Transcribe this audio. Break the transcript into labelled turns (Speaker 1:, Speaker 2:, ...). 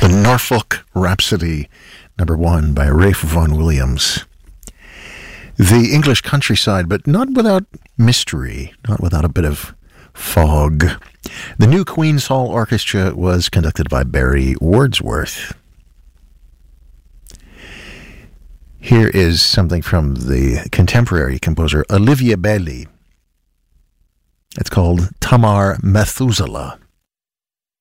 Speaker 1: The Norfolk Rhapsody, #1 by Ralph Vaughan Williams. The English countryside, but not without mystery, not without a bit of fog. The new Queen's Hall Orchestra was conducted by Barry Wordsworth. Here is something from the contemporary composer Olivia Bailey. It's called Tamar Methuselah.